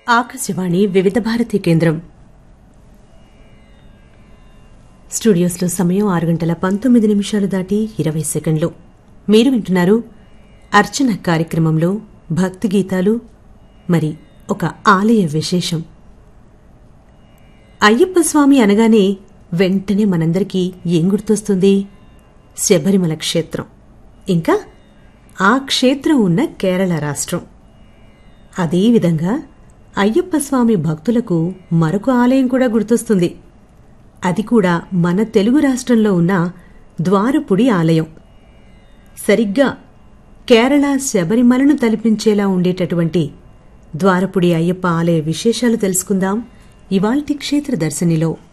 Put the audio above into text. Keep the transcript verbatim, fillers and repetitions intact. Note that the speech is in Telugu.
ఆకాశవాణి వివిధ భారతి కేంద్రం. స్టూడియోస్లో సమయం ఆరు గంటల పంతొమ్మిది నిమిషాలు దాటి ఇరవై సెకండ్లు. మీరు వింటున్నారు అర్చన కార్యక్రమంలో భక్తి గీతాలు, మరి ఒక ఆలయ విశేషం. అయ్యప్ప స్వామి అనగానే వెంటనే మనందరికీ ఏం గుర్తొస్తుంది? శబరిమల క్షేత్రం, ఇంకా ఆ క్షేత్రం ఉన్న కేరళ రాష్ట్రం. అదేవిధంగా అయ్యప్ప స్వామి భక్తులకు మరొక ఆలయం కూడా గుర్తొస్తుంది. అది కూడా మన తెలుగు రాష్ట్రంలో ఉన్న ద్వారపుడి ఆలయం. సరిగ్గా కేరళ శబరిమలను తలపించేలా ఉండేటటువంటి ద్వారపుడి అయ్యప్ప ఆలయ విశేషాలు తెలుసుకుందాం ఇవాల్టి క్షేత్ర దర్శనిలో.